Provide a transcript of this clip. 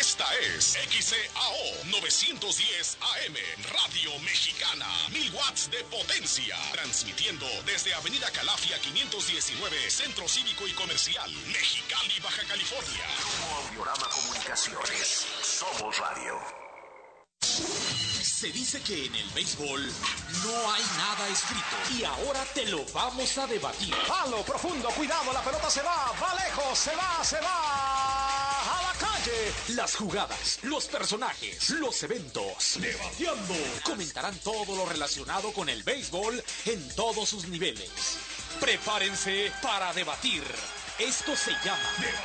Esta es XCAO 910 AM, Radio Mexicana, 1000 watts de potencia, transmitiendo desde Avenida Calafia 519, Centro Cívico y Comercial, Mexicali, Baja California. Grupo Audiorama Comunicaciones, somos radio. Se dice que en el béisbol no hay nada escrito y ahora te lo vamos a debatir. Palo profundo, cuidado, la pelota se va lejos, se va a la calle. Las jugadas, los personajes, los eventos. Debatiendo. Comentarán todo lo relacionado con el béisbol en todos sus niveles. Prepárense para debatir. Esto se llama